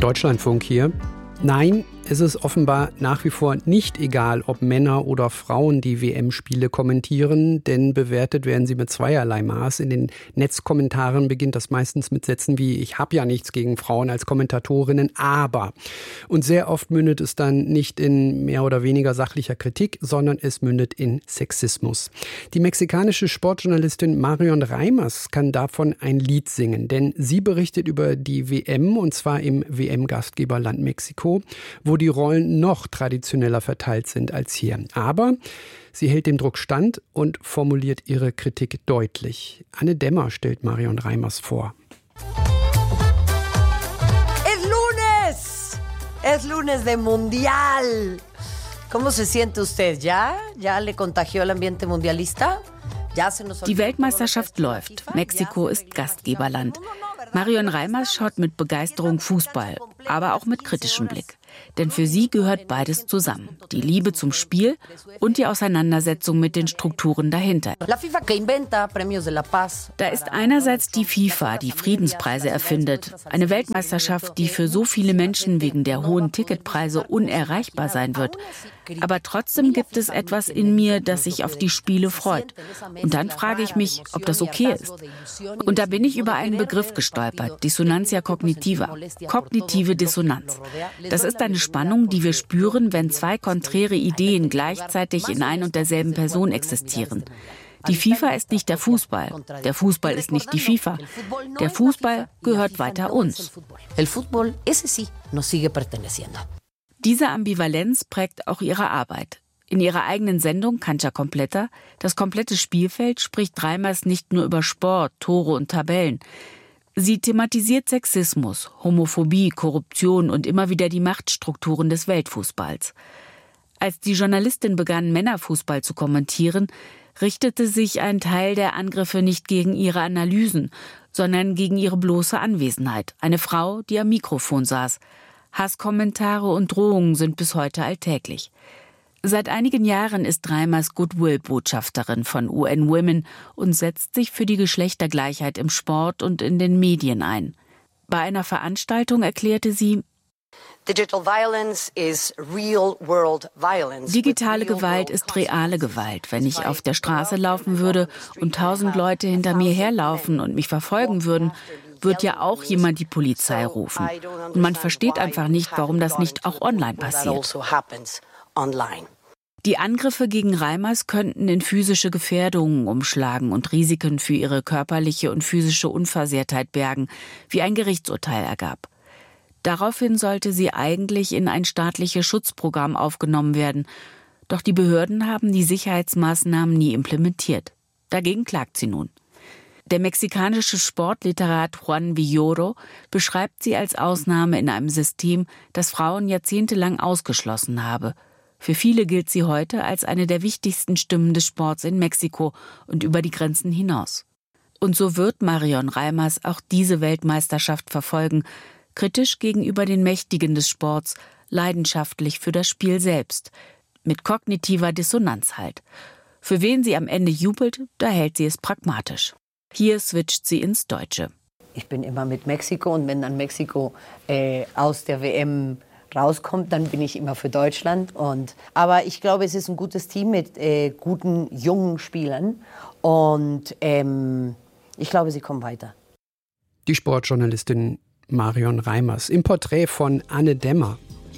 Deutschlandfunk hier. Nein, es ist offenbar nach wie vor nicht egal, ob Männer oder Frauen die WM-Spiele kommentieren, denn bewertet werden sie mit zweierlei Maß. In den Netzkommentaren beginnt das meistens mit Sätzen wie „Ich habe ja nichts gegen Frauen als Kommentatorinnen, aber…“ Und sehr oft mündet es dann nicht in mehr oder weniger sachlicher Kritik, sondern es mündet in Sexismus. Die mexikanische Sportjournalistin Marion Reimers kann davon ein Lied singen, denn sie berichtet über die WM, und zwar im WM-Gastgeberland Mexiko, wo die Rollen noch traditioneller verteilt sind als hier. Aber sie hält dem Druck stand und formuliert ihre Kritik deutlich. Anne Dämmer stellt Marion Reimers vor. Es lunes de Mundial. ¿Cómo se siente usted? ¿Ya le contagió el ambiente mundialista? Die Weltmeisterschaft läuft. Mexiko ist Gastgeberland. Marion Reimers schaut mit Begeisterung Fußball, aber auch mit kritischem Blick. Denn für sie gehört beides zusammen. Die Liebe zum Spiel und die Auseinandersetzung mit den Strukturen dahinter. Da ist einerseits die FIFA, die Friedenspreise erfindet. Eine Weltmeisterschaft, die für so viele Menschen wegen der hohen Ticketpreise unerreichbar sein wird. Aber trotzdem gibt es etwas in mir, das sich auf die Spiele freut. Und dann frage ich mich, ob das okay ist. Und da bin ich über einen Begriff gestolpert, Dissonantia cognitiva, kognitive Dissonanz. Das ist eine Spannung, die wir spüren, wenn zwei konträre Ideen gleichzeitig in ein und derselben Person existieren. Die FIFA ist nicht der Fußball ist nicht die FIFA. Der Fußball gehört weiter uns. Diese Ambivalenz prägt auch ihre Arbeit. In ihrer eigenen Sendung Cancha Completa, das komplette Spielfeld, spricht Reimers nicht nur über Sport, Tore und Tabellen. Sie thematisiert Sexismus, Homophobie, Korruption und immer wieder die Machtstrukturen des Weltfußballs. Als die Journalistin begann, Männerfußball zu kommentieren, richtete sich ein Teil der Angriffe nicht gegen ihre Analysen, sondern gegen ihre bloße Anwesenheit. Eine Frau, die am Mikrofon saß. Hasskommentare und Drohungen sind bis heute alltäglich. Seit einigen Jahren ist Reimers Goodwill-Botschafterin von UN Women und setzt sich für die Geschlechtergleichheit im Sport und in den Medien ein. Bei einer Veranstaltung erklärte sie: Digitale Gewalt ist reale Gewalt. Wenn ich auf der Straße laufen würde und 1000 Leute hinter mir herlaufen und mich verfolgen würden, wird ja auch jemand die Polizei rufen. Und man versteht einfach nicht, warum das nicht auch online passiert. Die Angriffe gegen Reimers könnten in physische Gefährdungen umschlagen und Risiken für ihre körperliche und physische Unversehrtheit bergen, wie ein Gerichtsurteil ergab. Daraufhin sollte sie eigentlich in ein staatliches Schutzprogramm aufgenommen werden. Doch die Behörden haben die Sicherheitsmaßnahmen nie implementiert. Dagegen klagt sie nun. Der mexikanische Sportliterat Juan Villoro beschreibt sie als Ausnahme in einem System, das Frauen jahrzehntelang ausgeschlossen habe. Für viele gilt sie heute als eine der wichtigsten Stimmen des Sports in Mexiko und über die Grenzen hinaus. Und so wird Marion Reimers auch diese Weltmeisterschaft verfolgen, kritisch gegenüber den Mächtigen des Sports, leidenschaftlich für das Spiel selbst, mit kognitiver Dissonanz halt. Für wen sie am Ende jubelt, da hält sie es pragmatisch. Hier switcht sie ins Deutsche. Ich bin immer mit Mexiko und wenn dann Mexiko aus der WM rauskommt, dann bin ich immer für Deutschland. Aber ich glaube, es ist ein gutes Team mit guten, jungen Spielern und ich glaube, sie kommen weiter. Die Sportjournalistin Marion Reimers im Porträt von Anne Dämmer.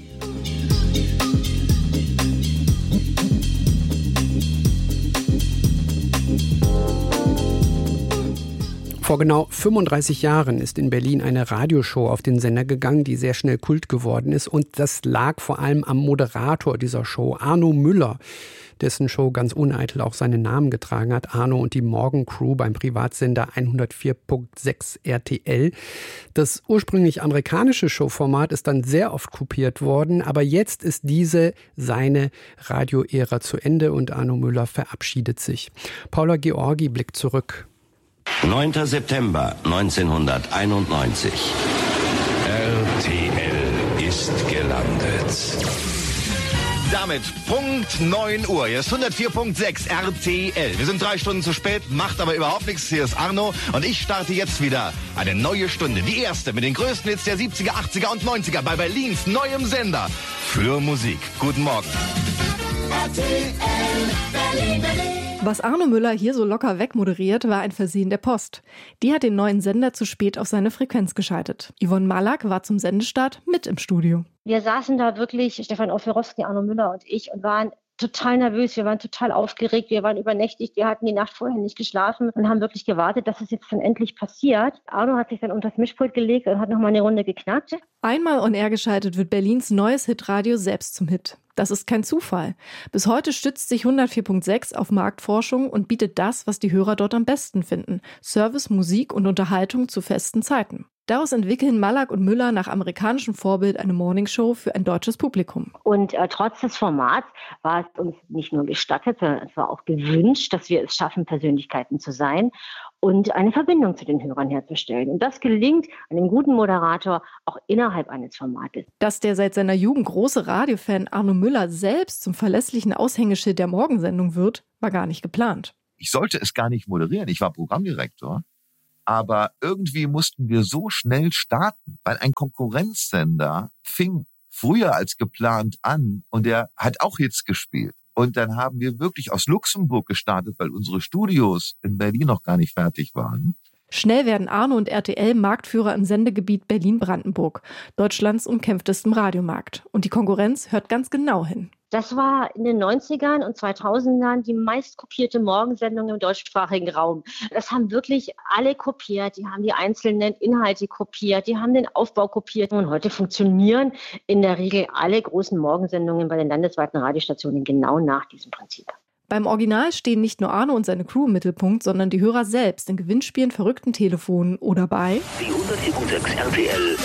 Vor genau 35 Jahren ist in Berlin eine Radioshow auf den Sender gegangen, die sehr schnell Kult geworden ist. Und das lag vor allem am Moderator dieser Show, Arno Müller, dessen Show ganz uneitel auch seinen Namen getragen hat. Arno und die Morgencrew beim Privatsender 104.6 RTL. Das ursprünglich amerikanische Showformat ist dann sehr oft kopiert worden. Aber jetzt ist seine Radioära zu Ende und Arno Müller verabschiedet sich. Paula Georgi blickt zurück. 9. September 1991. RTL ist gelandet. Damit Punkt 9 Uhr. Hier ist 104.6 RTL. Wir sind 3 Stunden zu spät, macht aber überhaupt nichts. Hier ist Arno und ich starte jetzt wieder eine neue Stunde. Die erste mit den größten Hits der 70er, 80er und 90er bei Berlins neuem Sender für Musik. Guten Morgen. RTL Berlin, Berlin. Was Arno Müller hier so locker wegmoderiert, war ein Versehen der Post. Die hat den neuen Sender zu spät auf seine Frequenz geschaltet. Yvonne Malak war zum Sendestart mit im Studio. Wir saßen da wirklich, Stefan Offerowski, Arno Müller und ich, und waren total nervös, wir waren total aufgeregt, wir waren übernächtigt, wir hatten die Nacht vorher nicht geschlafen und haben wirklich gewartet, dass es jetzt dann endlich passiert. Arno hat sich dann unter das Mischpult gelegt und hat nochmal eine Runde geknackt. Einmal on air geschaltet wird Berlins neues Hitradio selbst zum Hit. Das ist kein Zufall. Bis heute stützt sich 104.6 auf Marktforschung und bietet das, was die Hörer dort am besten finden: Service, Musik und Unterhaltung zu festen Zeiten. Daraus entwickeln Malak und Müller nach amerikanischem Vorbild eine Morningshow für ein deutsches Publikum. Und trotz des Formats war es uns nicht nur gestattet, sondern es war auch gewünscht, dass wir es schaffen, Persönlichkeiten zu sein und eine Verbindung zu den Hörern herzustellen. Und das gelingt einem guten Moderator auch innerhalb eines Formates. Dass der seit seiner Jugend große Radiofan Arno Müller selbst zum verlässlichen Aushängeschild der Morgensendung wird, war gar nicht geplant. Ich sollte es gar nicht moderieren, ich war Programmdirektor. Aber irgendwie mussten wir so schnell starten, weil ein Konkurrenzsender fing früher als geplant an und der hat auch Hits gespielt. Und dann haben wir wirklich aus Luxemburg gestartet, weil unsere Studios in Berlin noch gar nicht fertig waren. Schnell werden Arno und RTL Marktführer im Sendegebiet Berlin-Brandenburg, Deutschlands umkämpftestem Radiomarkt. Und die Konkurrenz hört ganz genau hin. Das war in den 90ern und 2000ern die meistkopierte Morgensendung im deutschsprachigen Raum. Das haben wirklich alle kopiert. Die haben die einzelnen Inhalte kopiert, die haben den Aufbau kopiert. Und heute funktionieren in der Regel alle großen Morgensendungen bei den landesweiten Radiostationen genau nach diesem Prinzip. Beim Original stehen nicht nur Arno und seine Crew im Mittelpunkt, sondern die Hörer selbst in Gewinnspielen, verrückten Telefonen oder bei Die 104.6 RTL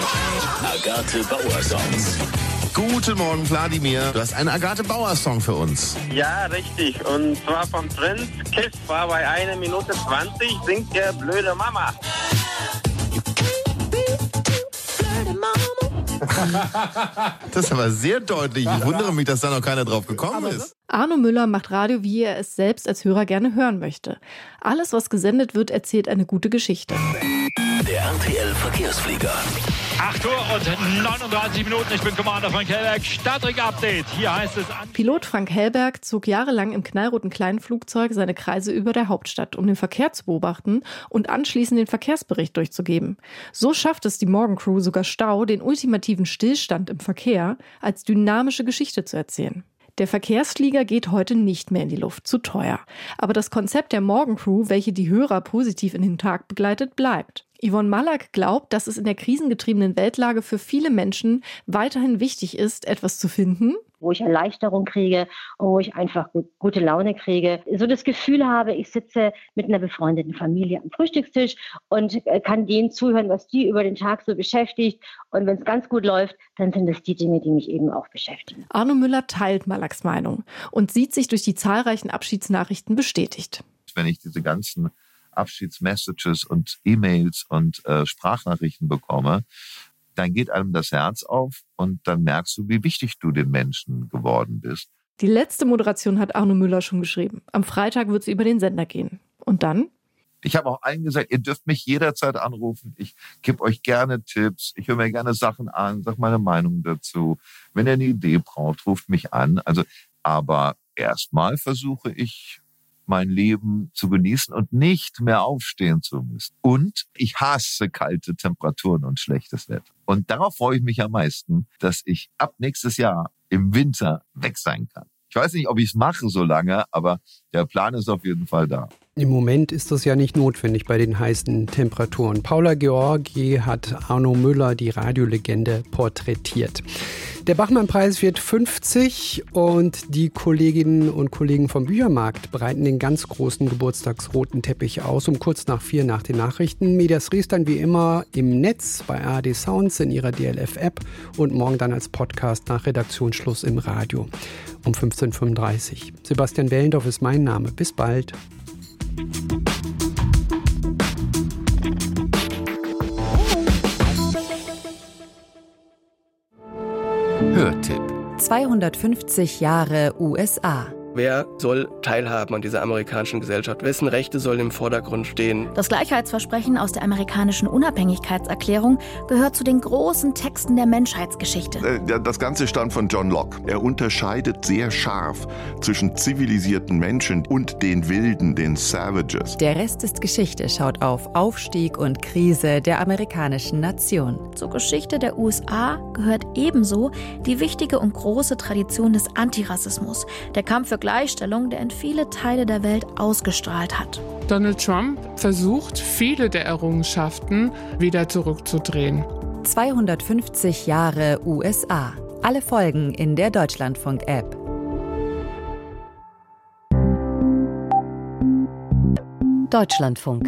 Agathe Bauer Songs. Guten Morgen, Wladimir. Du hast einen Agathe Bauer Song für uns. Ja, richtig. Und zwar von Prince. Kiss war bei 1 Minute 20, singt der blöde Mama. Das ist aber sehr deutlich. Ich wundere mich, dass da noch keiner drauf gekommen ist. Arno Müller macht Radio, wie er es selbst als Hörer gerne hören möchte. Alles, was gesendet wird, erzählt eine gute Geschichte. Der RTL-Verkehrsflieger. 8 Uhr und 39 Minuten. Ich bin Commander Frank Hellberg. Stadtring-Update. Hier heißt es an. Pilot Frank Hellberg zog jahrelang im knallroten Kleinflugzeug seine Kreise über der Hauptstadt, um den Verkehr zu beobachten und anschließend den Verkehrsbericht durchzugeben. So schafft es die Morgencrew sogar Stau, den ultimativen Stillstand im Verkehr, als dynamische Geschichte zu erzählen. Der Verkehrsflieger geht heute nicht mehr in die Luft, zu teuer. Aber das Konzept der Morgencrew, welche die Hörer positiv in den Tag begleitet, bleibt. Yvonne Malak glaubt, dass es in der krisengetriebenen Weltlage für viele Menschen weiterhin wichtig ist, etwas zu finden, wo ich Erleichterung kriege und wo ich einfach gute Laune kriege. So das Gefühl habe, ich sitze mit einer befreundeten Familie am Frühstückstisch und kann denen zuhören, was die über den Tag so beschäftigt. Und wenn es ganz gut läuft, dann sind es die Dinge, die mich eben auch beschäftigen. Arno Müller teilt Malaks Meinung und sieht sich durch die zahlreichen Abschiedsnachrichten bestätigt. Wenn ich diese ganzen Abschiedsmessages und E-Mails und Sprachnachrichten bekomme, dann geht einem das Herz auf und dann merkst du, wie wichtig du den Menschen geworden bist. Die letzte Moderation hat Arno Müller schon geschrieben. Am Freitag wird sie über den Sender gehen. Und dann? Ich habe auch allen gesagt, ihr dürft mich jederzeit anrufen. Ich gebe euch gerne Tipps. Ich höre mir gerne Sachen an, sage meine Meinung dazu. Wenn ihr eine Idee braucht, ruft mich an. Aber erstmal versuche ich, mein Leben zu genießen und nicht mehr aufstehen zu müssen. Und ich hasse kalte Temperaturen und schlechtes Wetter. Und darauf freue ich mich am meisten, dass ich ab nächstes Jahr im Winter weg sein kann. Ich weiß nicht, ob ich es mache so lange, aber der Plan ist auf jeden Fall da. Im Moment ist das ja nicht notwendig bei den heißen Temperaturen. Paula Georgi hat Arno Müller, die Radiolegende, porträtiert. Der Bachmann-Preis wird 50 und die Kolleginnen und Kollegen vom Büchermarkt breiten den ganz großen geburtstagsroten Teppich aus. Um kurz nach 4 nach den Nachrichten. Medias Res dann wie immer im Netz bei ARD Sounds in ihrer DLF-App und morgen dann als Podcast nach Redaktionsschluss im Radio um 15.35 Uhr. Sebastian Wellendorf ist mein Name. Bis bald. Hörtipp 250 Jahre USA. Wer soll teilhaben an dieser amerikanischen Gesellschaft? Wessen Rechte sollen im Vordergrund stehen? Das Gleichheitsversprechen aus der amerikanischen Unabhängigkeitserklärung gehört zu den großen Texten der Menschheitsgeschichte. Das Ganze stammt von John Locke. Er unterscheidet sehr scharf zwischen zivilisierten Menschen und den Wilden, den Savages. Der Rest ist Geschichte schaut auf Aufstieg und Krise der amerikanischen Nation. Zur Geschichte der USA gehört ebenso die wichtige und große Tradition des Antirassismus, der Kampf für Gleichstellung, der in viele Teile der Welt ausgestrahlt hat. Donald Trump versucht, viele der Errungenschaften wieder zurückzudrehen. 250 Jahre USA. Alle Folgen in der Deutschlandfunk-App. Deutschlandfunk.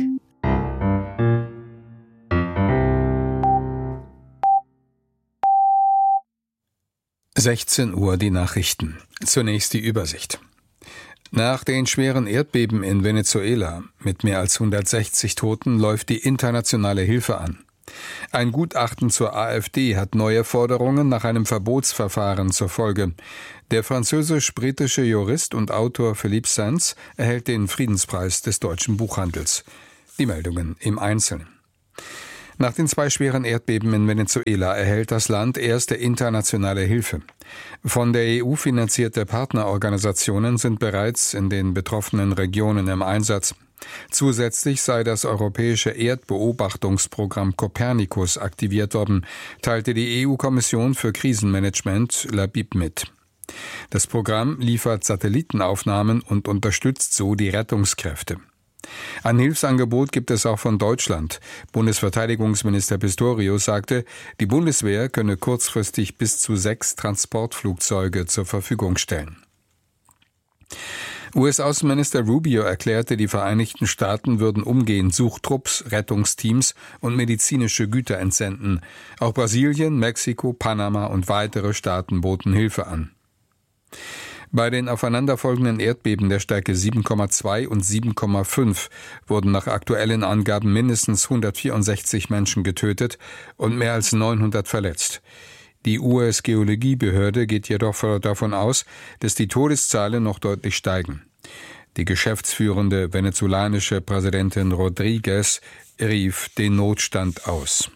(16 Uhr) die Nachrichten. Zunächst die Übersicht. Nach den schweren Erdbeben in Venezuela mit mehr als 160 Toten läuft die internationale Hilfe an. Ein Gutachten zur AfD hat neue Forderungen nach einem Verbotsverfahren zur Folge. Der französisch-britische Jurist und Autor Philippe Sands erhält den Friedenspreis des deutschen Buchhandels. Die Meldungen im Einzelnen. Nach den 2 schweren Erdbeben in Venezuela erhält das Land erste internationale Hilfe. Von der EU finanzierte Partnerorganisationen sind bereits in den betroffenen Regionen im Einsatz. Zusätzlich sei das europäische Erdbeobachtungsprogramm Copernicus aktiviert worden, teilte die EU-Kommission für Krisenmanagement LABIB mit. Das Programm liefert Satellitenaufnahmen und unterstützt so die Rettungskräfte. Ein Hilfsangebot gibt es auch von Deutschland. Bundesverteidigungsminister Pistorius sagte, die Bundeswehr könne kurzfristig bis zu 6 Transportflugzeuge zur Verfügung stellen. US-Außenminister Rubio erklärte, die Vereinigten Staaten würden umgehend Suchtrupps, Rettungsteams und medizinische Güter entsenden. Auch Brasilien, Mexiko, Panama und weitere Staaten boten Hilfe an. Bei den aufeinanderfolgenden Erdbeben der Stärke 7,2 und 7,5 wurden nach aktuellen Angaben mindestens 164 Menschen getötet und mehr als 900 verletzt. Die US-Geologiebehörde geht jedoch davon aus, dass die Todeszahlen noch deutlich steigen. Die geschäftsführende venezolanische Präsidentin Rodriguez rief den Notstand aus.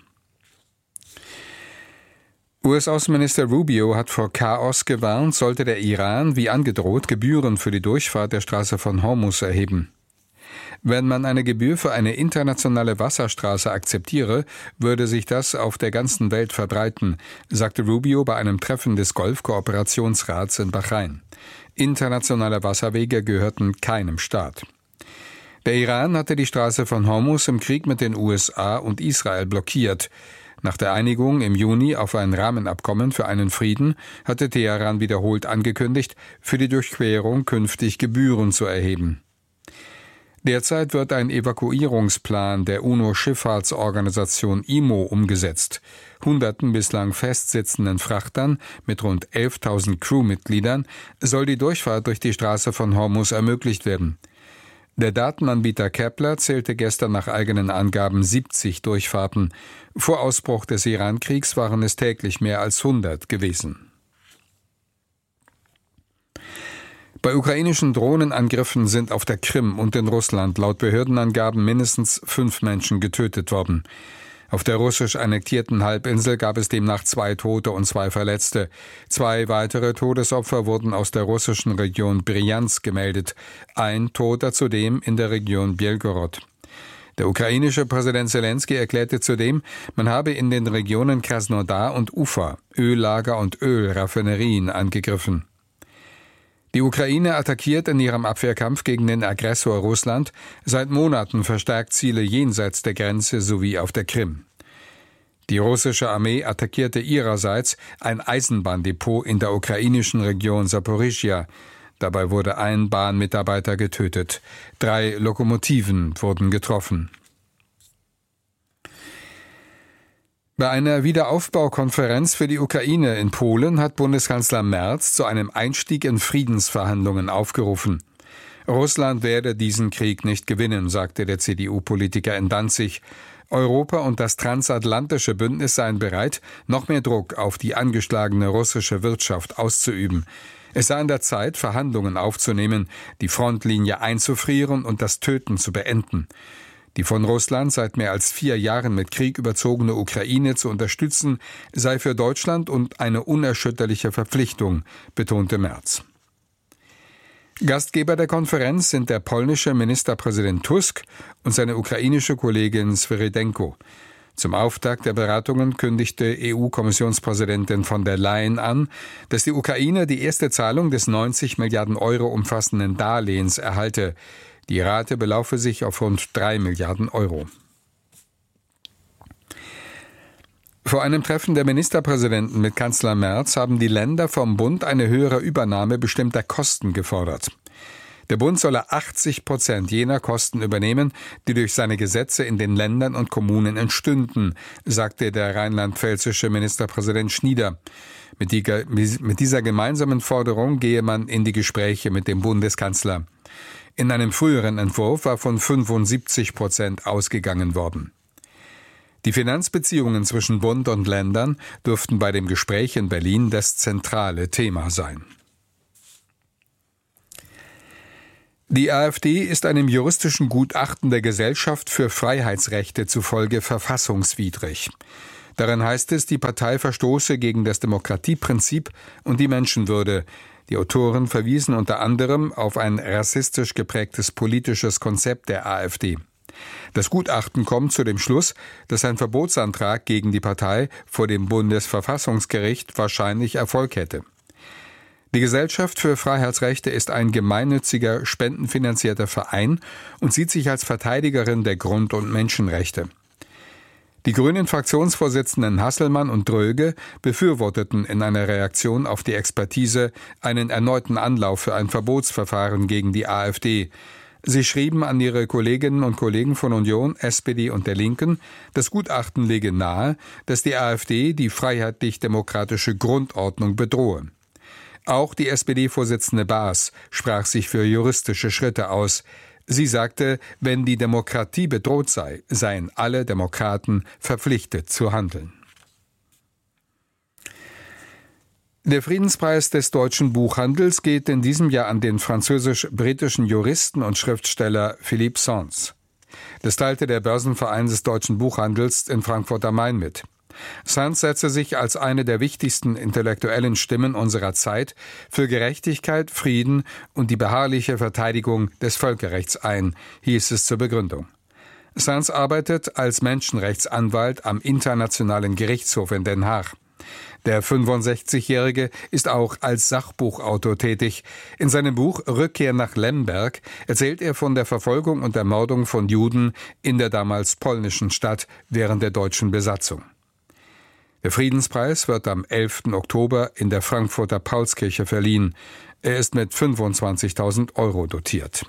US-Außenminister Rubio hat vor Chaos gewarnt, sollte der Iran, wie angedroht, Gebühren für die Durchfahrt der Straße von Hormuz erheben. Wenn man eine Gebühr für eine internationale Wasserstraße akzeptiere, würde sich das auf der ganzen Welt verbreiten, sagte Rubio bei einem Treffen des Golfkooperationsrats in Bahrain. Internationale Wasserwege gehörten keinem Staat. Der Iran hatte die Straße von Hormuz im Krieg mit den USA und Israel blockiert. Nach der Einigung im Juni auf ein Rahmenabkommen für einen Frieden hatte Teheran wiederholt angekündigt, für die Durchquerung künftig Gebühren zu erheben. Derzeit wird ein Evakuierungsplan der UNO-Schifffahrtsorganisation IMO umgesetzt. Hunderten bislang festsitzenden Frachtern mit rund 11.000 Crewmitgliedern soll die Durchfahrt durch die Straße von Hormuz ermöglicht werden. Der Datenanbieter Kepler zählte gestern nach eigenen Angaben 70 Durchfahrten. Vor Ausbruch des Iran-Kriegs waren es täglich mehr als 100 gewesen. Bei ukrainischen Drohnenangriffen sind auf der Krim und in Russland laut Behördenangaben mindestens 5 Menschen getötet worden. Auf der russisch annektierten Halbinsel gab es demnach 2 Tote und 2 Verletzte. 2 weitere Todesopfer wurden aus der russischen Region Bryansk gemeldet. Ein Toter zudem in der Region Belgorod. Der ukrainische Präsident Zelensky erklärte zudem, man habe in den Regionen Krasnodar und Ufa Öllager und Ölraffinerien angegriffen. Die Ukraine attackiert in ihrem Abwehrkampf gegen den Aggressor Russland seit Monaten verstärkt Ziele jenseits der Grenze sowie auf der Krim. Die russische Armee attackierte ihrerseits ein Eisenbahndepot in der ukrainischen Region Saporischschja. Dabei wurde ein Bahnmitarbeiter getötet. 3 Lokomotiven wurden getroffen. Bei einer Wiederaufbaukonferenz für die Ukraine in Polen hat Bundeskanzler Merz zu einem Einstieg in Friedensverhandlungen aufgerufen. Russland werde diesen Krieg nicht gewinnen, sagte der CDU-Politiker in Danzig. Europa und das transatlantische Bündnis seien bereit, noch mehr Druck auf die angeschlagene russische Wirtschaft auszuüben. Es sei an der Zeit, Verhandlungen aufzunehmen, die Frontlinie einzufrieren und das Töten zu beenden. Die von Russland seit mehr als 4 Jahren mit Krieg überzogene Ukraine zu unterstützen, sei für Deutschland und eine unerschütterliche Verpflichtung, betonte Merz. Gastgeber der Konferenz sind der polnische Ministerpräsident Tusk und seine ukrainische Kollegin Svyrydenko. Zum Auftakt der Beratungen kündigte EU-Kommissionspräsidentin von der Leyen an, dass die Ukraine die erste Zahlung des 90 Milliarden Euro umfassenden Darlehens erhalte. Die Rate belaufe sich auf rund 3 Milliarden Euro. Vor einem Treffen der Ministerpräsidenten mit Kanzler Merz haben die Länder vom Bund eine höhere Übernahme bestimmter Kosten gefordert. Der Bund solle 80% jener Kosten übernehmen, die durch seine Gesetze in den Ländern und Kommunen entstünden, sagte der rheinland-pfälzische Ministerpräsident Schnieder. Mit dieser gemeinsamen Forderung gehe man in die Gespräche mit dem Bundeskanzler. In einem früheren Entwurf war von 75% ausgegangen worden. Die Finanzbeziehungen zwischen Bund und Ländern dürften bei dem Gespräch in Berlin das zentrale Thema sein. Die AfD ist einem juristischen Gutachten der Gesellschaft für Freiheitsrechte zufolge verfassungswidrig. Darin heißt es, die Partei verstoße gegen das Demokratieprinzip und die Menschenwürde. Die Autoren verwiesen unter anderem auf ein rassistisch geprägtes politisches Konzept der AfD. Das Gutachten kommt zu dem Schluss, dass ein Verbotsantrag gegen die Partei vor dem Bundesverfassungsgericht wahrscheinlich Erfolg hätte. Die Gesellschaft für Freiheitsrechte ist ein gemeinnütziger, spendenfinanzierter Verein und sieht sich als Verteidigerin der Grund- und Menschenrechte. Die grünen Fraktionsvorsitzenden Hasselmann und Dröge befürworteten in einer Reaktion auf die Expertise einen erneuten Anlauf für ein Verbotsverfahren gegen die AfD. Sie schrieben an ihre Kolleginnen und Kollegen von Union, SPD und der Linken, das Gutachten lege nahe, dass die AfD die freiheitlich-demokratische Grundordnung bedrohe. Auch die SPD-Vorsitzende Baas sprach sich für juristische Schritte aus. Sie sagte, wenn die Demokratie bedroht sei, seien alle Demokraten verpflichtet zu handeln. Der Friedenspreis des deutschen Buchhandels geht in diesem Jahr an den französisch-britischen Juristen und Schriftsteller Philippe Sands. Das teilte der Börsenverein des deutschen Buchhandels in Frankfurt am Main mit. Sands setze sich als eine der wichtigsten intellektuellen Stimmen unserer Zeit für Gerechtigkeit, Frieden und die beharrliche Verteidigung des Völkerrechts ein, hieß es zur Begründung. Sands arbeitet als Menschenrechtsanwalt am Internationalen Gerichtshof in Den Haag. Der 65-Jährige ist auch als Sachbuchautor tätig. In seinem Buch Rückkehr nach Lemberg erzählt er von der Verfolgung und Ermordung von Juden in der damals polnischen Stadt während der deutschen Besatzung. Der Friedenspreis wird am 11. Oktober in der Frankfurter Paulskirche verliehen. Er ist mit 25.000 Euro dotiert.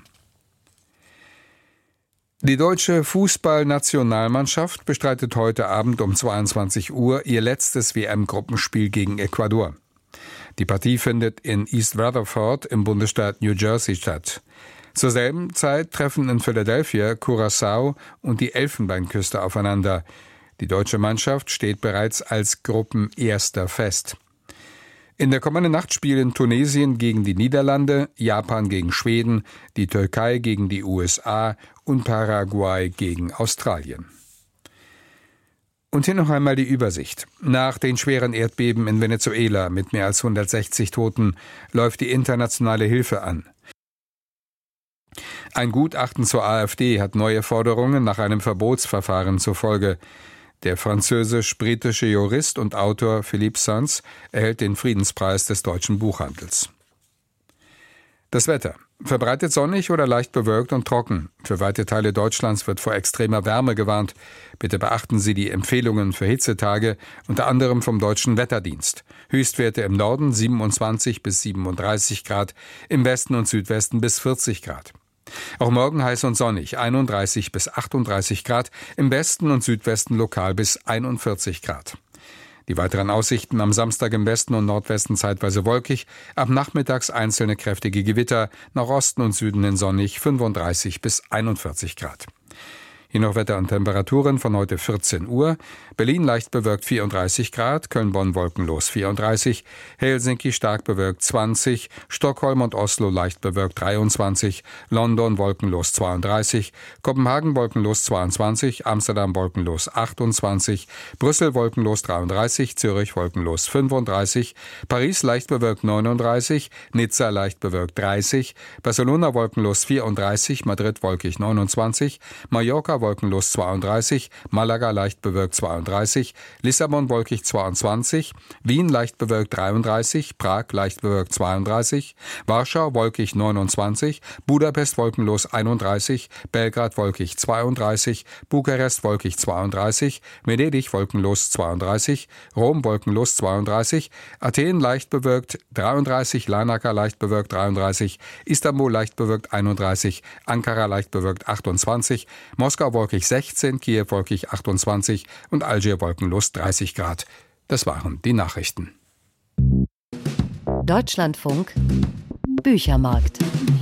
Die deutsche Fußballnationalmannschaft bestreitet heute Abend um 22 Uhr ihr letztes WM-Gruppenspiel gegen Ecuador. Die Partie findet in East Rutherford im Bundesstaat New Jersey statt. Zur selben Zeit treffen in Philadelphia Curaçao und die Elfenbeinküste aufeinander. Die deutsche Mannschaft steht bereits als Gruppenerster fest. In der kommenden Nacht spielen Tunesien gegen die Niederlande, Japan gegen Schweden, die Türkei gegen die USA und Paraguay gegen Australien. Und hier noch einmal die Übersicht. Nach den schweren Erdbeben in Venezuela mit mehr als 160 Toten läuft die internationale Hilfe an. Ein Gutachten zur AfD hat neue Forderungen nach einem Verbotsverfahren zur Folge. Der französisch-britische Jurist und Autor Philippe Sands erhält den Friedenspreis des deutschen Buchhandels. Das Wetter. Verbreitet sonnig oder leicht bewölkt und trocken. Für weite Teile Deutschlands wird vor extremer Wärme gewarnt. Bitte beachten Sie die Empfehlungen für Hitzetage, unter anderem vom Deutschen Wetterdienst. Höchstwerte im Norden 27 bis 37 Grad, im Westen und Südwesten bis 40 Grad. Auch morgen heiß und sonnig, 31 bis 38 Grad, im Westen und Südwesten lokal bis 41 Grad. Die weiteren Aussichten am Samstag im Westen und Nordwesten zeitweise wolkig, ab nachmittags einzelne kräftige Gewitter, nach Osten und Süden hin sonnig, 35 bis 41 Grad. Hier noch Wetter und Temperaturen von heute 14 Uhr. Berlin leicht bewölkt 34 Grad, Köln-Bonn wolkenlos 34, Helsinki stark bewölkt 20, Stockholm und Oslo leicht bewölkt 23, London wolkenlos 32, Kopenhagen wolkenlos 22, Amsterdam wolkenlos 28, Brüssel wolkenlos 33, Zürich wolkenlos 35, Paris leicht bewölkt 39, Nizza leicht bewölkt 30, Barcelona wolkenlos 34, Madrid wolkig 29, Mallorca wolkenlos 32, Malaga leicht bewölkt 32, Lissabon wolkig 22, Wien leicht bewölkt 33, Prag leicht bewölkt 32, Warschau wolkig 29, Budapest wolkenlos 31, Belgrad wolkig 32, Bukarest wolkig 32, Venedig wolkenlos 32, Rom wolkenlos 32, Athen leicht bewölkt 33, Larnaca leicht bewölkt 33, Istanbul leicht bewölkt 31, Ankara leicht bewölkt 28, Moskau wolkig 16, Kiew wolkig 28 und Algier wolkenlos 30 Grad. Das waren die Nachrichten. Deutschlandfunk Büchermarkt.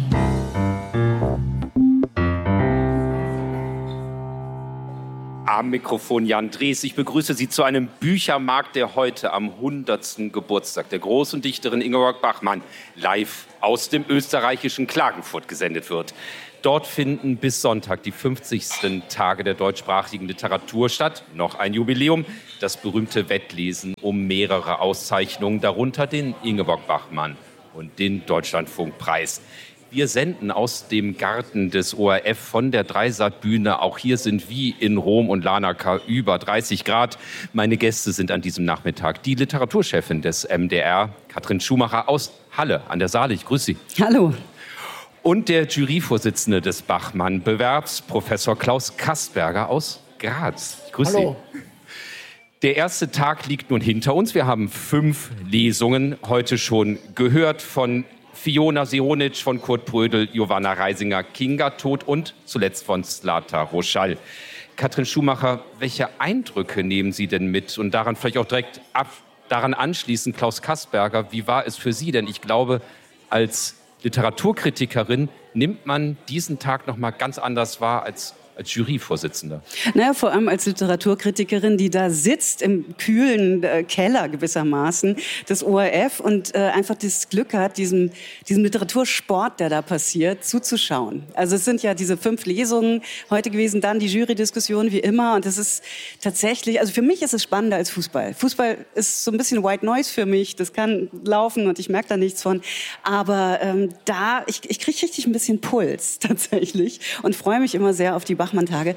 Am Mikrofon Jan Drees. Ich begrüße Sie zu einem Büchermarkt, der heute am 100. Geburtstag der großen Dichterin Ingeborg Bachmann live aus dem österreichischen Klagenfurt gesendet wird. Dort finden bis Sonntag die 50. Tage der deutschsprachigen Literatur statt. Noch ein Jubiläum, das berühmte Wettlesen um mehrere Auszeichnungen, darunter den Ingeborg Bachmann und den Deutschlandfunkpreis. Wir senden aus dem Garten des ORF von der Dreisat-Bühne. Auch hier sind wie in Rom und Larnaca über 30 Grad. Meine Gäste sind an diesem Nachmittag die Literaturchefin des MDR, Katrin Schumacher aus Halle an der Saale. Ich grüße Sie. Hallo. Und der Juryvorsitzende des Bachmann-Bewerbs, Professor Klaus Kastberger aus Graz. Ich grüße Sie. Der erste Tag liegt nun hinter uns. Wir haben 5 Lesungen heute schon gehört von Fiona Sironic, von Kurt Brödel, Giovanna Reisinger, Kinga Todt und zuletzt von Zlata Roschall. Katrin Schumacher, welche Eindrücke nehmen Sie denn mit? Und daran vielleicht auch direkt daran anschließend, Klaus Kastberger, wie war es für Sie? Denn ich glaube, als Literaturkritikerin nimmt man diesen Tag noch mal ganz anders wahr als Juryvorsitzender. Naja, vor allem als Literaturkritikerin, die da sitzt im kühlen Keller gewissermaßen des ORF und einfach das Glück hat, diesem Literatursport, der da passiert, zuzuschauen. Also es sind ja diese 5 Lesungen heute gewesen, dann die Jurydiskussion wie immer und das ist tatsächlich, also für mich ist es spannender als Fußball. Fußball ist so ein bisschen White Noise für mich, das kann laufen und ich merke da nichts von, aber ich kriege richtig ein bisschen Puls tatsächlich und freue mich immer sehr auf die Bachmann-Tage.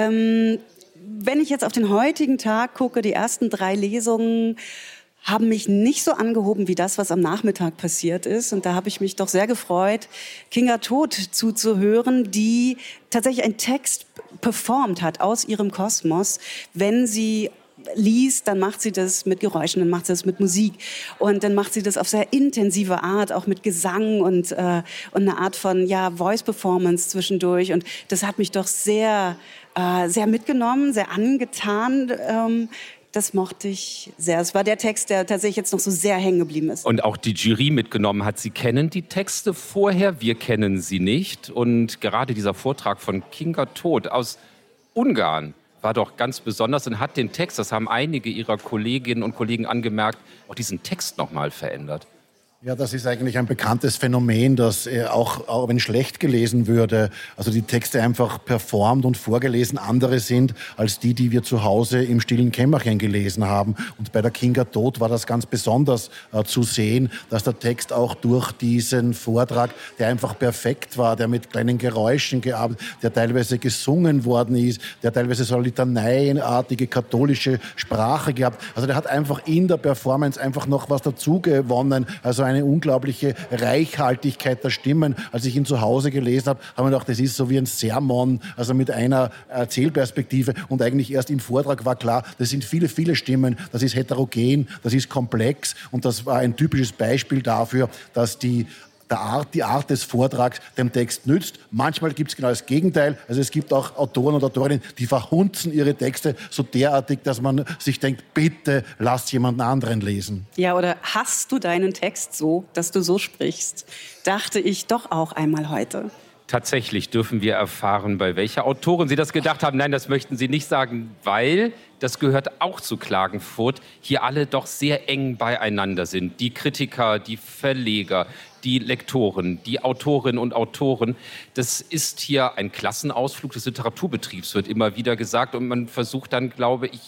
Wenn ich jetzt auf den heutigen Tag gucke, die ersten 3 Lesungen haben mich nicht so angehoben wie das, was am Nachmittag passiert ist. Und da habe ich mich doch sehr gefreut, Kinga Todt zuzuhören, die tatsächlich einen Text performt hat aus ihrem Kosmos, wenn sie liest, dann macht sie das mit Geräuschen, dann macht sie das mit Musik und dann macht sie das auf sehr intensive Art, auch mit Gesang und eine Art von Voice-Performance zwischendurch und das hat mich doch sehr mitgenommen, sehr angetan. Das mochte ich sehr. Es war der Text, der tatsächlich jetzt noch so sehr hängen geblieben ist. Und auch die Jury mitgenommen hat. Sie kennen die Texte vorher, wir kennen sie nicht. Und gerade dieser Vortrag von Kinga Todt aus Ungarn war doch ganz besonders und hat den Text, das haben einige ihrer Kolleginnen und Kollegen angemerkt, auch diesen Text nochmal verändert. Ja, das ist eigentlich ein bekanntes Phänomen, dass auch wenn schlecht gelesen würde, also die Texte einfach performt und vorgelesen andere sind als die wir zu Hause im stillen Kämmerchen gelesen haben. Und bei der Kinga Todt war das ganz besonders zu sehen, dass der Text auch durch diesen Vortrag, der einfach perfekt war, der mit kleinen Geräuschen gearbeitet, der teilweise gesungen worden ist, der teilweise so litaneienartige katholische Sprache gehabt. Also der hat einfach in der Performance einfach noch was dazu gewonnen. Also eine unglaubliche Reichhaltigkeit der Stimmen. Als ich ihn zu Hause gelesen habe, habe ich gedacht, das ist so wie ein Sermon, also mit einer Erzählperspektive. Und eigentlich erst im Vortrag war klar, das sind viele, viele Stimmen, das ist heterogen, das ist komplex. Und das war ein typisches Beispiel dafür, dass die Art des Vortrags dem Text nützt. Manchmal gibt es genau das Gegenteil. Also es gibt auch Autoren und Autorinnen, die verhunzen ihre Texte so derartig, dass man sich denkt, bitte lasst jemanden anderen lesen. Ja, oder hast du deinen Text so, dass du so sprichst? Dachte ich doch auch einmal heute. Tatsächlich dürfen wir erfahren, bei welcher Autorin Sie das gedacht haben. Nein, das möchten Sie nicht sagen, weil das gehört auch zu Klagenfurt, hier alle doch sehr eng beieinander sind. Die Kritiker, die Verleger, die Lektoren, die Autorinnen und Autoren. Das ist hier ein Klassenausflug des Literaturbetriebs, wird immer wieder gesagt. Und man versucht dann, glaube ich,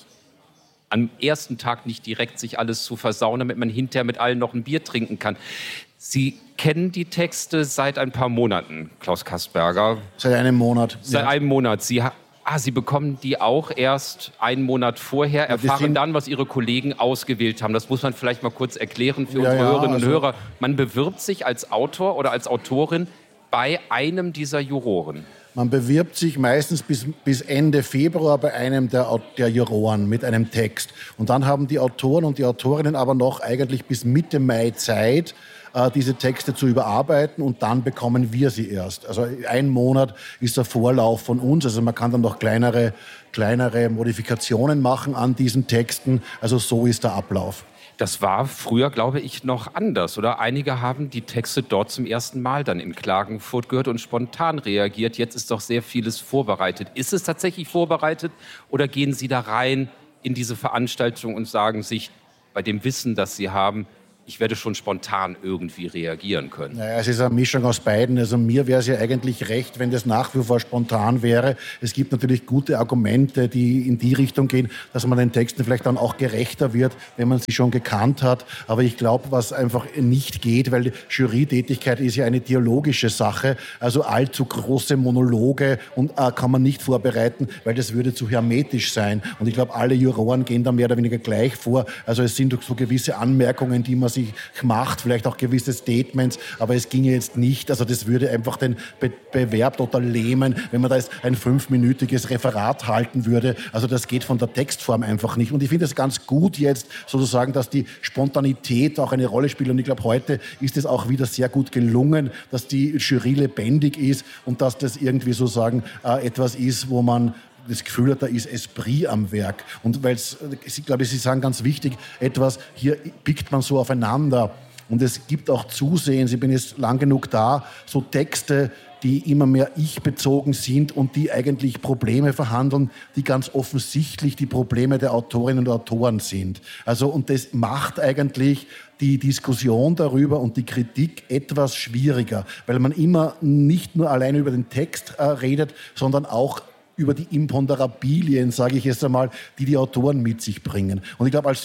am ersten Tag nicht direkt sich alles zu versauen, damit man hinterher mit allen noch ein Bier trinken kann. Sie kennen die Texte seit ein paar Monaten, Klaus Kastberger. Seit einem Monat. Seit einem Monat. Sie bekommen die auch erst einen Monat vorher, erfahren dann, was Ihre Kollegen ausgewählt haben. Das muss man vielleicht mal kurz erklären für unsere Hörerinnen und Hörer. Man bewirbt sich als Autor oder als Autorin bei einem dieser Juroren. Man bewirbt sich meistens bis Ende Februar bei einem der Juroren mit einem Text. Und dann haben die Autoren und die Autorinnen aber noch eigentlich bis Mitte Mai Zeit, diese Texte zu überarbeiten, und dann bekommen wir sie erst. Also ein Monat ist der Vorlauf von uns. Also man kann dann noch kleinere Modifikationen machen an diesen Texten. Also so ist der Ablauf. Das war früher, glaube ich, noch anders, oder? Einige haben die Texte dort zum ersten Mal dann in Klagenfurt gehört und spontan reagiert. Jetzt ist doch sehr vieles vorbereitet. Ist es tatsächlich vorbereitet oder gehen Sie da rein in diese Veranstaltung und sagen sich, bei dem Wissen, das Sie haben, ich werde schon spontan irgendwie reagieren können? Naja, es ist eine Mischung aus beiden. Also mir wäre es ja eigentlich recht, wenn das nach wie vor spontan wäre. Es gibt natürlich gute Argumente, die in die Richtung gehen, dass man den Texten vielleicht dann auch gerechter wird, wenn man sie schon gekannt hat. Aber ich glaube, was einfach nicht geht, weil die Jurytätigkeit ist ja eine dialogische Sache. Also allzu große Monologe kann man nicht vorbereiten, weil das würde zu hermetisch sein. Und ich glaube, alle Juroren gehen da mehr oder weniger gleich vor. Also es sind so gewisse Anmerkungen, die man sich macht, vielleicht auch gewisse Statements, aber es ginge jetzt nicht, also das würde einfach den Bewerb total lähmen, wenn man da jetzt ein 5-minütiges Referat halten würde. Also das geht von der Textform einfach nicht. Und ich finde es ganz gut jetzt sozusagen, dass die Spontanität auch eine Rolle spielt. Und ich glaube, heute ist es auch wieder sehr gut gelungen, dass die Jury lebendig ist und dass das irgendwie sozusagen etwas ist, wo man das Gefühl hat, da ist Esprit am Werk. Und weil ich glaube, Sie sagen ganz wichtig, hier pickt man so aufeinander. Und es gibt auch zusehends, ich bin jetzt lang genug da, so Texte, die immer mehr ich-bezogen sind und die eigentlich Probleme verhandeln, die ganz offensichtlich die Probleme der Autorinnen und Autoren sind. Also, und das macht eigentlich die Diskussion darüber und die Kritik etwas schwieriger, weil man immer nicht nur alleine über den Text redet, sondern auch über die Imponderabilien, sage ich jetzt einmal, die Autoren mit sich bringen. Und ich glaube, als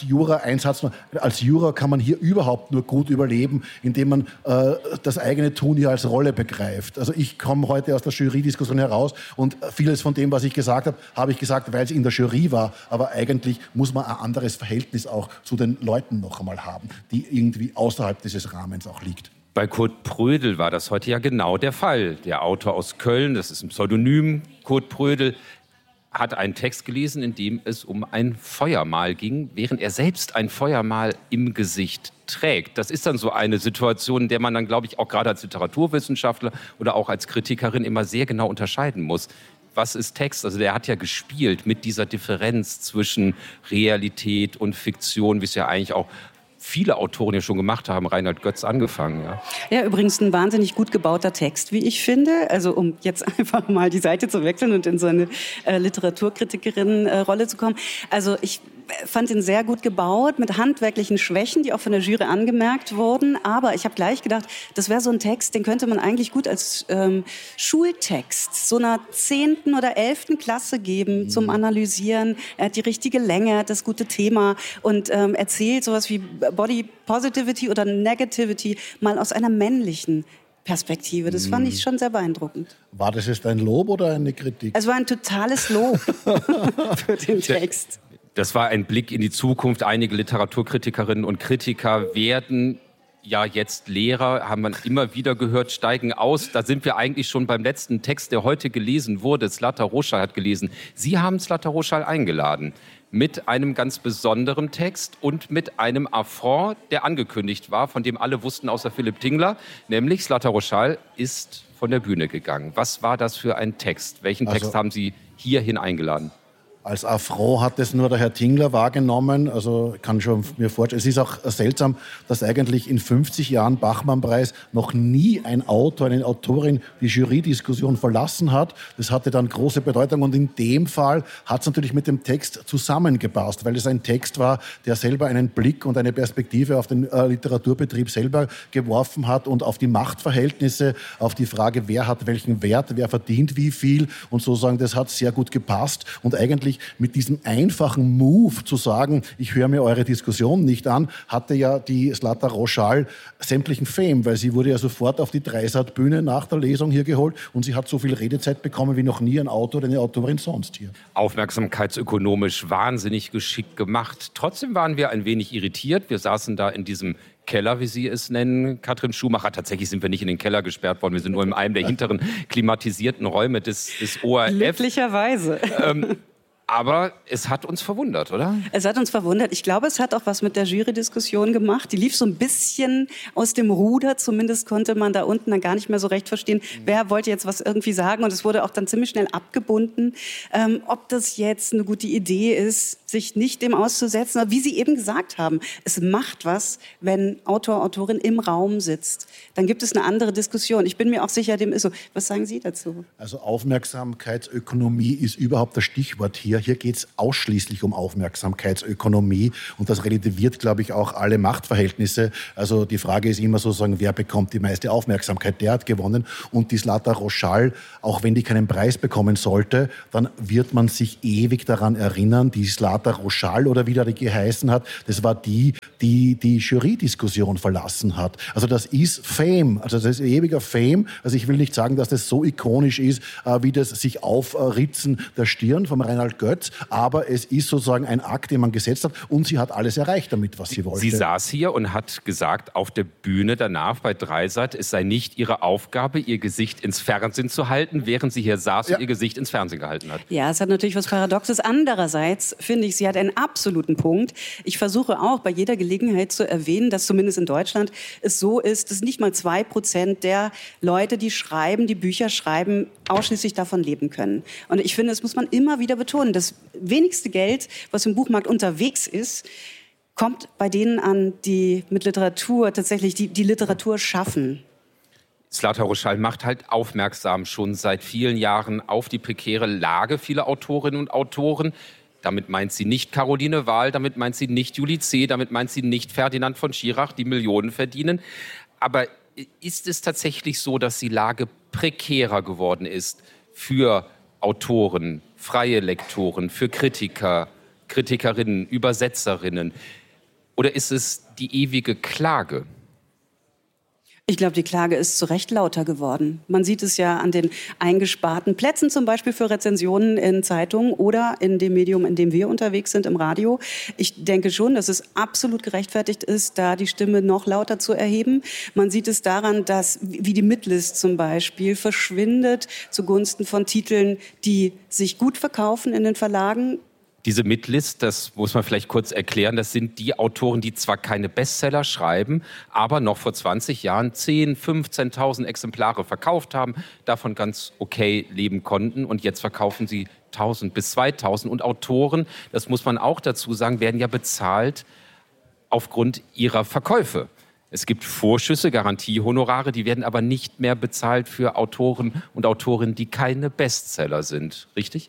Juror kann man hier überhaupt nur gut überleben, indem man das eigene Tun hier als Rolle begreift. Also ich komme heute aus der Jury-Diskussion heraus und vieles von dem, was ich gesagt habe ich gesagt, weil es in der Jury war. Aber eigentlich muss man ein anderes Verhältnis auch zu den Leuten noch einmal haben, die irgendwie außerhalb dieses Rahmens auch liegt. Bei Kurt Prödel war das heute ja genau der Fall. Der Autor aus Köln, das ist ein Pseudonym, Kurt Prödel, hat einen Text gelesen, in dem es um ein Feuermal ging, während er selbst ein Feuermal im Gesicht trägt. Das ist dann so eine Situation, in der man dann, glaube ich, auch gerade als Literaturwissenschaftler oder auch als Kritikerin immer sehr genau unterscheiden muss. Was ist Text? Also der hat ja gespielt mit dieser Differenz zwischen Realität und Fiktion, wie es ja eigentlich auch viele Autoren ja schon gemacht haben, Reinhard Götz angefangen. Ja, übrigens ein wahnsinnig gut gebauter Text, wie ich finde. Also um jetzt einfach mal die Seite zu wechseln und in so eine Literaturkritikerin-Rolle zu kommen. Also ich fand ihn sehr gut gebaut, mit handwerklichen Schwächen, die auch von der Jury angemerkt wurden. Aber ich habe gleich gedacht, das wäre so ein Text, den könnte man eigentlich gut als Schultext so einer 10. oder 11. Klasse geben zum Analysieren. Er hat die richtige Länge, er hat das gute Thema und erzählt sowas wie Body Positivity oder Negativity mal aus einer männlichen Perspektive. Das fand ich schon sehr beeindruckend. War das jetzt ein Lob oder eine Kritik? Es war ein totales Lob für den Text. Das war ein Blick in die Zukunft. Einige Literaturkritikerinnen und Kritiker werden ja jetzt Lehrer, haben wir immer wieder gehört, steigen aus. Da sind wir eigentlich schon beim letzten Text, der heute gelesen wurde. Zlata Roschal hat gelesen. Sie haben Zlata Roschal eingeladen mit einem ganz besonderen Text und mit einem Affront, der angekündigt war, von dem alle wussten, außer Philipp Tingler, nämlich Zlata Roschal ist von der Bühne gegangen. Was war das für ein Text? Welchen Text haben Sie hierhin eingeladen? Als Affront hat es nur der Herr Tingler wahrgenommen. Also ich kann schon mir vorstellen, es ist auch seltsam, dass eigentlich in 50 Jahren Bachmann-Preis noch nie ein Autor, eine Autorin die Jury-Diskussion verlassen hat. Das hatte dann große Bedeutung und in dem Fall hat es natürlich mit dem Text zusammengepasst, weil es ein Text war, der selber einen Blick und eine Perspektive auf den Literaturbetrieb selber geworfen hat und auf die Machtverhältnisse, auf die Frage, wer hat welchen Wert, wer verdient wie viel und sozusagen, das hat sehr gut gepasst und eigentlich mit diesem einfachen Move zu sagen, ich höre mir eure Diskussion nicht an, hatte ja die Zlata Roschal sämtlichen Fame, weil sie wurde ja sofort auf die Dreisat-Bühne nach der Lesung hier geholt und sie hat so viel Redezeit bekommen wie noch nie ein Autor oder eine Autorin sonst hier. Aufmerksamkeitsökonomisch wahnsinnig geschickt gemacht. Trotzdem waren wir ein wenig irritiert. Wir saßen da in diesem Keller, wie Sie es nennen, Katrin Schumacher. Tatsächlich sind wir nicht in den Keller gesperrt worden. Wir sind nur in einem der hinteren klimatisierten Räume des ORF. Glücklicherweise. Aber es hat uns verwundert, oder? Es hat uns verwundert. Ich glaube, es hat auch was mit der Jury-Diskussion gemacht. Die lief so ein bisschen aus dem Ruder. Zumindest konnte man da unten dann gar nicht mehr so recht verstehen, wer wollte jetzt was irgendwie sagen. Und es wurde auch dann ziemlich schnell abgebunden, ob das jetzt eine gute Idee ist, sich nicht dem auszusetzen. Aber wie Sie eben gesagt haben, es macht was, wenn Autor, Autorin im Raum sitzt. Dann gibt es eine andere Diskussion. Ich bin mir auch sicher, dem ist so. Was sagen Sie dazu? Also Aufmerksamkeitsökonomie ist überhaupt das Stichwort hier. Hier geht es ausschließlich um Aufmerksamkeitsökonomie und das relativiert, glaube ich, auch alle Machtverhältnisse. Also die Frage ist immer sozusagen, wer bekommt die meiste Aufmerksamkeit? Der hat gewonnen und die Zlata Roschal, auch wenn die keinen Preis bekommen sollte, dann wird man sich ewig daran erinnern, die Zlata Roschal oder wie die geheißen hat, das war die Jury-Diskussion verlassen hat. Also das ist Fame, also das ist ewiger Fame. Also ich will nicht sagen, dass das so ikonisch ist, wie das sich Aufritzen der Stirn vom Reinhard Götz, aber es ist sozusagen ein Akt, den man gesetzt hat und sie hat alles erreicht damit, was sie wollte. Sie saß hier und hat gesagt, auf der Bühne danach bei Dreisat, es sei nicht ihre Aufgabe, ihr Gesicht ins Fernsehen zu halten, während sie hier saß und ihr Gesicht ins Fernsehen gehalten hat. Ja, es hat natürlich was Paradoxes. Andererseits finde ich, sie hat einen absoluten Punkt. Ich versuche auch bei jeder Gelegenheit zu erwähnen, dass zumindest in Deutschland es so ist, dass nicht mal 2% der Leute, die schreiben, die Bücher schreiben, ausschließlich davon leben können. Und ich finde, das muss man immer wieder betonen. Das wenigste Geld, was im Buchmarkt unterwegs ist, kommt bei denen an, die mit Literatur tatsächlich die Literatur schaffen. Zlata Roschal macht halt aufmerksam schon seit vielen Jahren auf die prekäre Lage vieler Autorinnen und Autoren. Damit meint sie nicht Caroline Wahl, damit meint sie nicht Julie C., damit meint sie nicht Ferdinand von Schirach, die Millionen verdienen. Aber ist es tatsächlich so, dass die Lage prekärer geworden ist für Autoren, freie Lektoren, für Kritiker, Kritikerinnen, Übersetzerinnen? Oder ist es die ewige Klage? Ich glaube, die Klage ist zu Recht lauter geworden. Man sieht es ja an den eingesparten Plätzen, zum Beispiel für Rezensionen in Zeitungen oder in dem Medium, in dem wir unterwegs sind, im Radio. Ich denke schon, dass es absolut gerechtfertigt ist, da die Stimme noch lauter zu erheben. Man sieht es daran, dass, wie die Midlist zum Beispiel, verschwindet zugunsten von Titeln, die sich gut verkaufen in den Verlagen. Diese Midlist, das muss man vielleicht kurz erklären, das sind die Autoren, die zwar keine Bestseller schreiben, aber noch vor 20 Jahren 10.000, 15.000 Exemplare verkauft haben, davon ganz okay leben konnten und jetzt verkaufen sie 1.000 bis 2.000. Und Autoren, das muss man auch dazu sagen, werden ja bezahlt aufgrund ihrer Verkäufe. Es gibt Vorschüsse, Garantiehonorare, die werden aber nicht mehr bezahlt für Autoren und Autorinnen, die keine Bestseller sind. Richtig?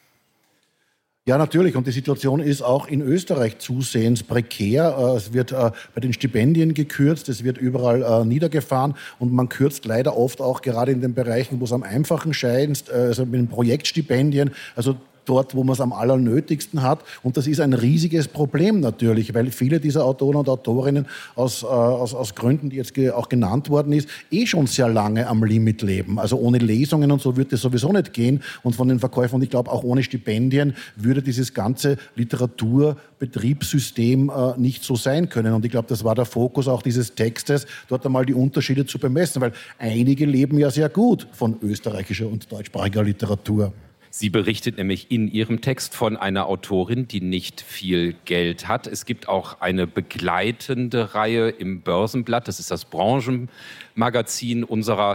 Ja, natürlich. Und die Situation ist auch in Österreich zusehends prekär. Es wird bei den Stipendien gekürzt, es wird überall niedergefahren und man kürzt leider oft auch gerade in den Bereichen, wo es am einfachen scheint, also mit den Projektstipendien, also dort, wo man es am allernötigsten hat. Und das ist ein riesiges Problem natürlich, weil viele dieser Autoren und Autorinnen aus Gründen, die jetzt auch genannt worden ist, schon sehr lange am Limit leben. Also ohne Lesungen und so wird es sowieso nicht gehen. Und von den Verkäufen, und ich glaube auch ohne Stipendien, würde dieses ganze Literaturbetriebssystem nicht so sein können. Und ich glaube, das war der Fokus auch dieses Textes, dort einmal die Unterschiede zu bemessen, weil einige leben ja sehr gut von österreichischer und deutschsprachiger Literatur. Sie berichtet nämlich in ihrem Text von einer Autorin, die nicht viel Geld hat. Es gibt auch eine begleitende Reihe im Börsenblatt. Das ist das Branchenmagazin unserer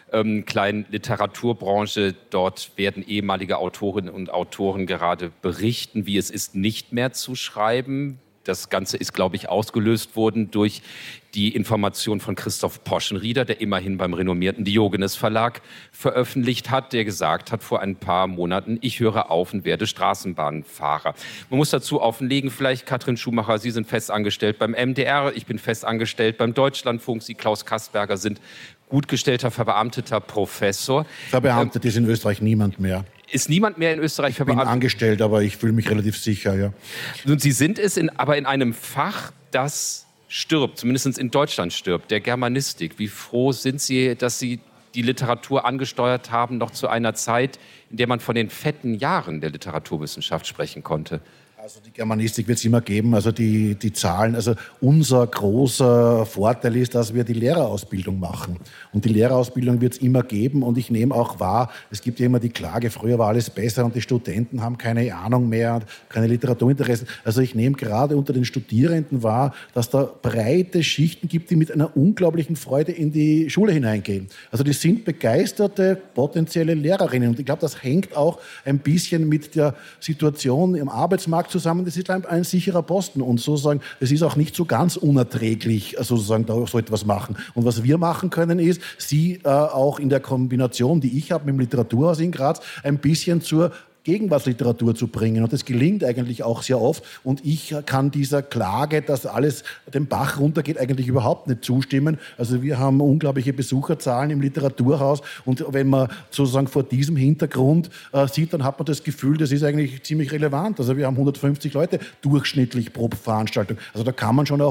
kleinen Literaturbranche. Dort werden ehemalige Autorinnen und Autoren gerade berichten, wie es ist, nicht mehr zu schreiben. Das Ganze ist, glaube ich, ausgelöst worden durch die Information von Christoph Poschenrieder, der immerhin beim renommierten Diogenes Verlag veröffentlicht hat, der gesagt hat vor ein paar Monaten, ich höre auf und werde Straßenbahnfahrer. Man muss dazu offenlegen, vielleicht Katrin Schumacher, Sie sind festangestellt beim MDR, ich bin festangestellt beim Deutschlandfunk, Sie, Klaus Kasperger, sind gutgestellter, verbeamteter Professor. Verbeamtet ist in Österreich niemand mehr. Ist niemand mehr in Österreich verbeamtet? Ich bin angestellt, aber ich fühle mich relativ sicher, ja. Und Sie sind es aber in einem Fach, das stirbt, zumindest in Deutschland stirbt, der Germanistik. Wie froh sind Sie, dass Sie die Literatur angesteuert haben, noch zu einer Zeit, in der man von den fetten Jahren der Literaturwissenschaft sprechen konnte? Also die Germanistik wird es immer geben, also die Zahlen. Also unser großer Vorteil ist, dass wir die Lehrerausbildung machen. Und die Lehrerausbildung wird es immer geben. Und ich nehme auch wahr, es gibt ja immer die Klage, früher war alles besser und die Studenten haben keine Ahnung mehr und keine Literaturinteressen. Also ich nehme gerade unter den Studierenden wahr, dass da breite Schichten gibt, die mit einer unglaublichen Freude in die Schule hineingehen. Also die sind begeisterte potenzielle Lehrerinnen. Und ich glaube, das hängt auch ein bisschen mit der Situation im Arbeitsmarkt zusammen. Das ist ein sicherer Posten. Und sozusagen, es ist auch nicht so ganz unerträglich, sozusagen da so etwas machen. Und was wir machen können, ist, sie auch in der Kombination, die ich habe mit dem Literaturhaus in Graz, ein bisschen zur Gegenwartsliteratur zu bringen. Und das gelingt eigentlich auch sehr oft. Und ich kann dieser Klage, dass alles den Bach runtergeht, eigentlich überhaupt nicht zustimmen. Also wir haben unglaubliche Besucherzahlen im Literaturhaus. Und wenn man sozusagen vor diesem Hintergrund sieht, dann hat man das Gefühl, das ist eigentlich ziemlich relevant. Also wir haben 150 Leute durchschnittlich pro Veranstaltung. Also da kann man schon auch